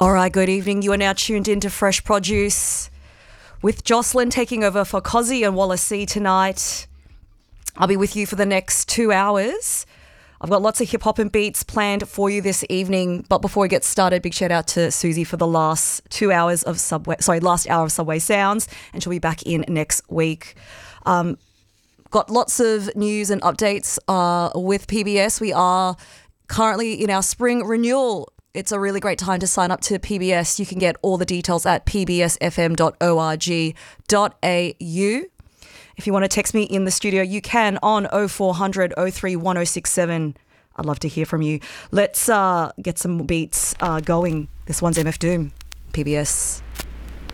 All right, good evening. You are now tuned into Fresh Produce with Jocelyn taking over for Cozzy and Wallace C tonight. I'll be with you for the next 2 hours. I've got lots of hip hop and beats planned for you this evening. But before we get started, big shout out to Susie for the last hour of Subway Sounds, and she'll be back in next week. Got lots of news and updates with PBS. We are currently in our spring renewal. It's a really great time to sign up to PBS. You can get all the details at pbsfm.org.au. If you want to text me in the studio, you can on 0400 03 1067. I'd love to hear from you. Let's get some beats going. This one's MF Doom, PBS.